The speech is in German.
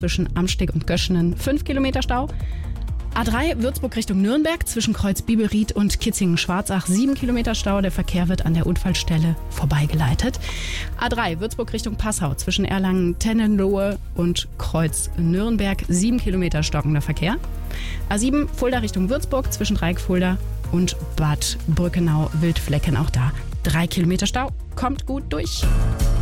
zwischen Amsteg und Göschenen 5 Kilometer Stau. A3 Würzburg Richtung Nürnberg zwischen Kreuz Biberried und Kitzingen-Schwarzach 7 Kilometer Stau. Der Verkehr wird an der Unfallstelle vorbeigeleitet. A3 Würzburg Richtung Passau zwischen Erlangen-Tennenlohe und Kreuz Nürnberg 7 Kilometer stockender Verkehr. A7 Fulda Richtung Würzburg zwischen Dreieck Fulda und Bad Brückenau Wildflecken auch da 3 Kilometer Stau. Kommt gut durch.